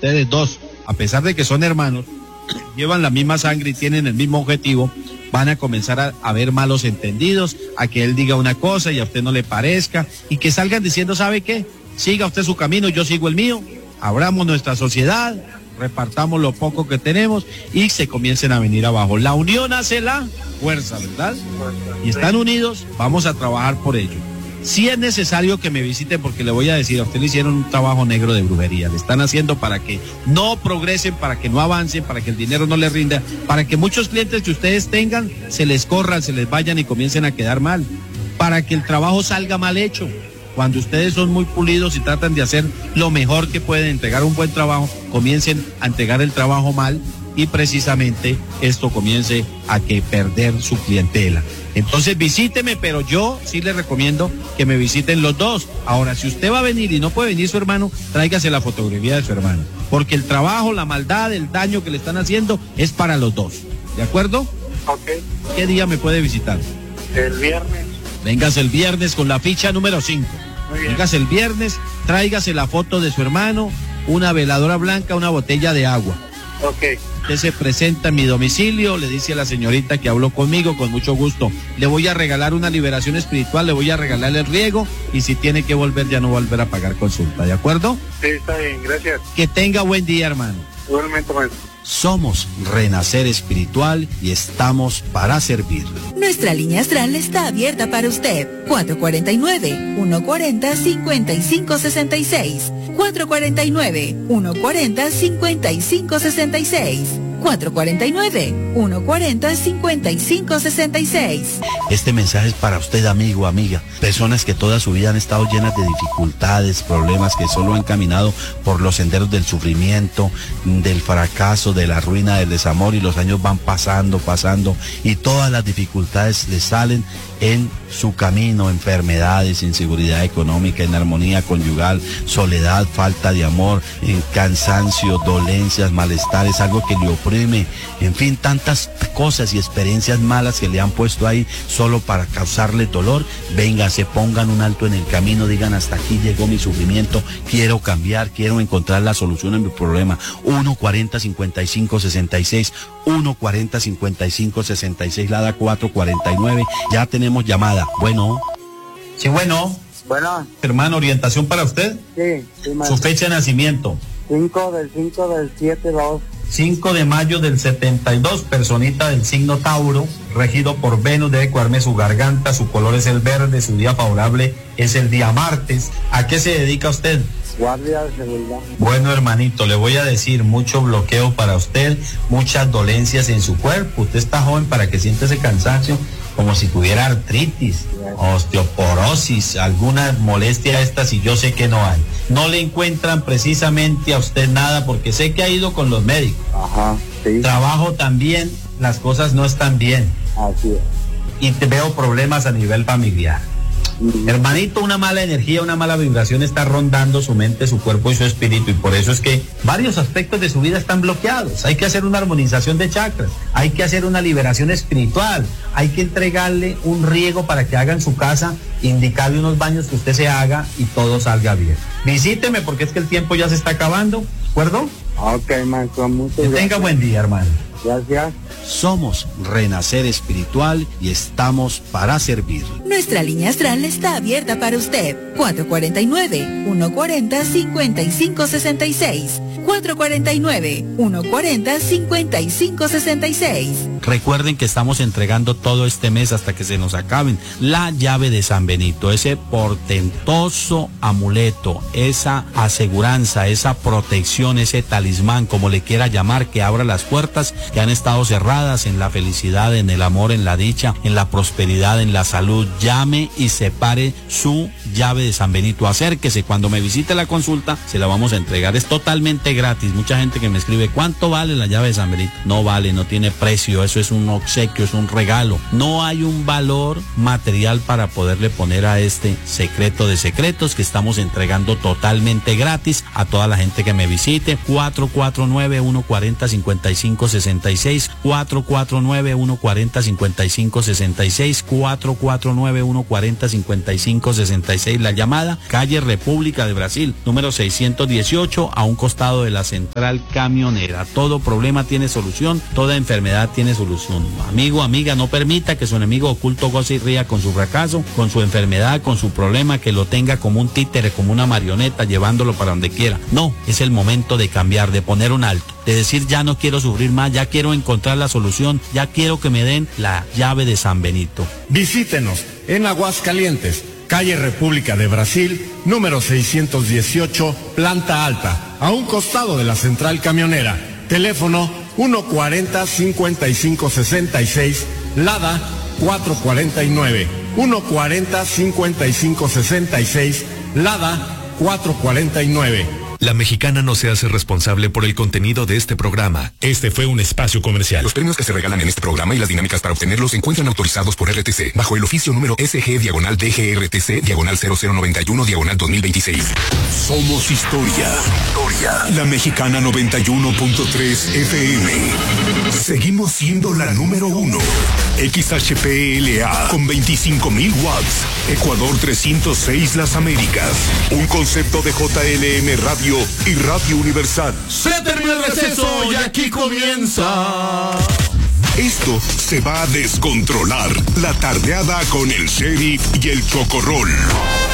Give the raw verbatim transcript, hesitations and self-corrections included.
ustedes dos, a pesar de que son hermanos, llevan la misma sangre y tienen el mismo objetivo, van a comenzar a haber malos entendidos, a que él diga una cosa y a usted no le parezca, y que salgan diciendo, ¿sabe qué? Siga usted su camino, yo sigo el mío, abramos nuestra sociedad, repartamos lo poco que tenemos y se comiencen a venir abajo. La unión hace la fuerza, ¿verdad? Y están unidos, vamos a trabajar por ello. Sí es necesario que me visiten porque le voy a decir, a usted le hicieron un trabajo negro de brujería, le están haciendo para que no progresen, para que no avancen, para que el dinero no les rinda, para que muchos clientes que ustedes tengan se les corran, se les vayan y comiencen a quedar mal, para que el trabajo salga mal hecho. Cuando ustedes son muy pulidos y tratan de hacer lo mejor que pueden, entregar un buen trabajo, comiencen a entregar el trabajo mal y precisamente esto comience a que perder su clientela. Entonces visíteme, pero yo sí le recomiendo que me visiten los dos. Ahora, si usted va a venir y no puede venir su hermano, tráigase la fotografía de su hermano, porque el trabajo, la maldad, el daño que le están haciendo es para los dos. ¿De acuerdo? Ok. ¿Qué día me puede visitar? El viernes. Véngase el viernes con la ficha número cinco. Muy bien. Véngase el viernes, tráigase la foto de su hermano, una veladora blanca, una botella de agua. Ok. Usted se presenta en mi domicilio, le dice a la señorita que habló conmigo, con mucho gusto. Le voy a regalar una liberación espiritual, le voy a regalar el riego y si tiene que volver ya no volver a pagar consulta, ¿de acuerdo? Sí, está bien, gracias. Que tenga buen día, hermano. Igualmente, maestro. Somos Renacer Espiritual y estamos para servir. Nuestra línea astral está abierta para usted. cuatro cuatro nueve, uno cuatro cero, cinco cinco seis seis. cuatro cuatro nueve, uno cuatro cero, cinco cinco seis seis. cuatro cuatro nueve, uno cuatro cero, cinco cinco seis seis. Este mensaje es para usted, amigo, amiga. Personas que toda su vida han estado llenas de dificultades, problemas, que solo han caminado por los senderos del sufrimiento, del fracaso, de la ruina, del desamor, y los años van pasando, pasando, y todas las dificultades le salen en su camino: enfermedades, inseguridad económica, inarmonía conyugal, soledad, falta de amor, en cansancio, dolencias, malestares, algo que le oprime, en fin, tantas cosas y experiencias malas que le han puesto ahí solo para causarle dolor. Venga, se pongan un alto en el camino, digan: hasta aquí llegó mi sufrimiento, quiero cambiar, quiero encontrar la solución a mi problema. uno cuarenta, cincuenta y cinco sesenta y seis, uno cuarenta, cincuenta y cinco sesenta y seis, Lada cuatro cuarenta y nueve. Ya tenemos llamada. Bueno. Sí, bueno. Bueno. Hermano, ¿orientación para usted? Sí, sí, maestro. Su fecha de nacimiento. cinco del cinco del siete dos. cinco de mayo del setenta y dos, personita del signo Tauro, regido por Venus, debe cuidarme su garganta, su color es el verde, su día favorable es el día martes. ¿A qué se dedica usted? Guardia de seguridad. Bueno, hermanito, le voy a decir, mucho bloqueo para usted, muchas dolencias en su cuerpo. Usted está joven para que siente ese cansancio, como si tuviera artritis, osteoporosis, alguna molestia estas, y yo sé que no hay. No le encuentran precisamente a usted nada, porque sé que ha ido con los médicos. Ajá, sí. Trabajo también, las cosas no están bien. Así es. Y te veo problemas a nivel familiar. Mm. Hermanito, una mala energía, una mala vibración está rondando su mente, su cuerpo y su espíritu, y por eso es que varios aspectos de su vida están bloqueados. Hay que hacer una armonización de chakras, hay que hacer una liberación espiritual, hay que entregarle un riego para que haga en su casa, indicarle unos baños que usted se haga y todo salga bien. Visíteme porque es que el tiempo ya se está acabando, ¿de acuerdo? Ok, maestro, muchas Que gracias. tenga buen día, hermano. Gracias. Somos Renacer Espiritual y estamos para servir. Nuestra línea astral está abierta para usted. cuatro cuatro nueve, uno cuatro cero, cinco cinco seis seis. cuatro cuatro nueve, uno cuatro cero, cinco cinco seis seis. Recuerden que estamos entregando todo este mes hasta que se nos acaben la llave de San Benito, ese portentoso amuleto, esa aseguranza, esa protección, ese talismán, como le quiera llamar, que abra las puertas que han estado cerradas en la felicidad, en el amor, en la dicha, en la prosperidad, en la salud. Llame y separe su llave de San Benito. Acérquese, cuando me visite la consulta se la vamos a entregar, es totalmente gratis. Mucha gente que me escribe: ¿cuánto vale la llave de San Benito? No vale, no tiene precio, eso es un obsequio, es un regalo. No hay un valor material para poderle poner a este secreto de secretos que estamos entregando totalmente gratis a toda la gente que me visite. cuatro cuatro nueve, uno cuatro cero, cinco cinco seis seis, cuatro cuatro nueve, uno cuatro cero, cinco cinco seis seis, cuatro cuatro nueve, uno cuatro cero, cinco cinco seis seis. seis La Llamada, calle República de Brasil, número seiscientos dieciocho, a un costado de la central camionera. Todo problema tiene solución, toda enfermedad tiene solución. Amigo, amiga, no permita que su enemigo oculto goce y ría con su fracaso, con su enfermedad, con su problema, que lo tenga como un títere, como una marioneta, llevándolo para donde quiera. No, es el momento de cambiar, de poner un alto, de decir ya no quiero sufrir más, ya quiero encontrar la solución, ya quiero que me den la llave de San Benito. Visítenos en Aguascalientes, calle República de Brasil, número seiscientos dieciocho, planta alta, a un costado de la central camionera. Teléfono uno cuarenta, cincuenta y cinco sesenta y seis, Lada cuatro cuarenta y nueve, uno cuarenta, cincuenta y cinco sesenta y seis, Lada cuatro cuarenta y nueve. La Mexicana no se hace responsable por el contenido de este programa. Este fue un espacio comercial. Los premios que se regalan en este programa y las dinámicas para obtenerlos se encuentran autorizados por R T C, bajo el oficio número S G diagonal D G R T C diagonal cero cero noventa y uno diagonal dos mil veintiséis. Somos historia. Historia. La Mexicana noventa y uno punto tres F M. Seguimos siendo la número uno. X H P L A con veinticinco mil watts. Ecuador trescientos seis Las Américas. Un concepto de J L M Radio y Radio Universal. Se terminó el receso y aquí comienza. Esto se va a descontrolar. La tardeada con el Sheriff y el Chocorrol.